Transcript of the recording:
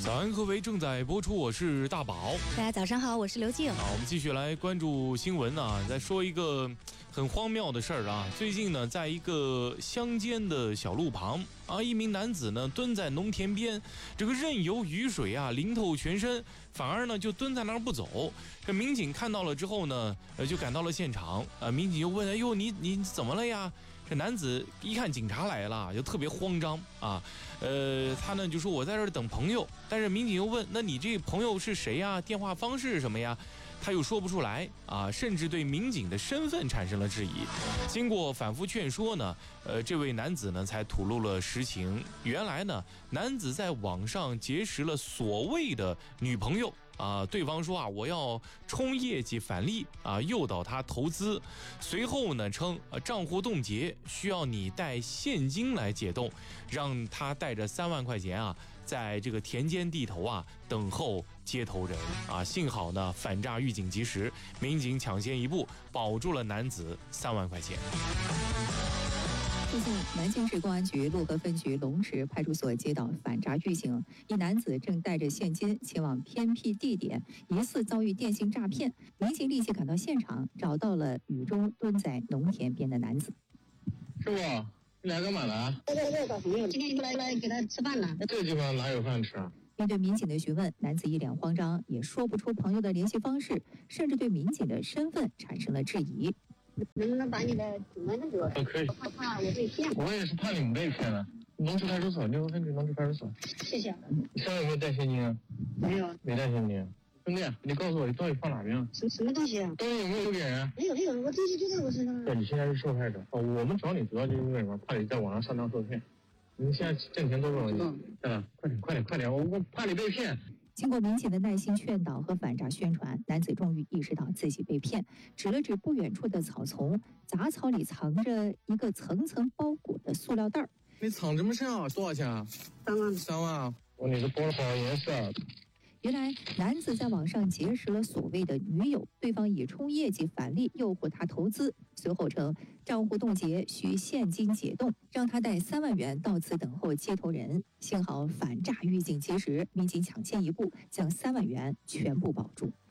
早安，各位正在播出，我是大宝。 大家早上好，我是刘静。 好，我们继续来关注新闻啊，再说一个很荒谬的事儿啊。最近呢，在一个乡间的小路旁啊，一名男子呢蹲在农田边，这个任由雨水啊淋透全身，反而呢就蹲在那儿不走。这民警看到了之后呢，就赶到了现场啊。民警就问：“哎呦，你怎么了呀？”这男子一看警察来了，就特别慌张啊。他呢就说：“我在这儿等朋友。”但是民警又问：“那你这朋友是谁呀？电话方式是什么呀？”他又说不出来啊，甚至对民警的身份产生了质疑。经过反复劝说呢，这位男子呢才吐露了实情。原来呢，男子在网上结识了所谓的女朋友啊，对方说啊，我要冲业绩返利啊，诱导他投资。随后呢称账户冻结，需要你带现金来解冻，让他带着3万块钱啊，在这个田间地头啊等候接头人啊。幸好呢反诈预警及时，民警抢先一步保住了男子3万块钱。 最近，南京市公安局潞河分局龙池派出所接到反诈预警，一男子正带着现金前往偏僻地点，疑似遭遇电信诈骗。民警立即赶到现场，找到了雨中蹲在农田边的男子。 师傅，你来干嘛来？ 我找朋友，今天来给他吃饭了。 这地方哪有饭吃啊？ 面对民警的询问，男子一脸慌张，也说不出朋友的联系方式，甚至对民警的身份产生了质疑。 能不能把你的主门给我？ 可以。 我怕我被骗。 我也是怕你们被骗了。龙池派出所，潞河分局龙池派出所。 谢谢。 你身上有没有带现金啊？ 没有。 没带现金。兄弟，你告诉我，你到底放哪边了？ 什么东西啊？ 东西有没有留给人？ 没有，我东西就在我身上。 对，你现在是受害者。我们找你主要就是为什么？怕你在网上上当受骗。你现在挣钱多不容易。快点，我怕你被骗。 经过民警的耐心劝导和反诈宣传，男子终于意识到自己被骗，指了指不远处的草丛，杂草里藏着一个层层包裹的塑料袋。 你藏这么深啊？多少钱啊 3万。 3万啊！你是包了好少颜色啊？ 原来男子在网上结识了所谓的女友，对方以冲业绩返利诱惑他投资，随后称账户冻结，需现金解冻，让他带3万元到此等候接头人。幸好反诈预警及时，民警抢先一步，将3万元全部保住。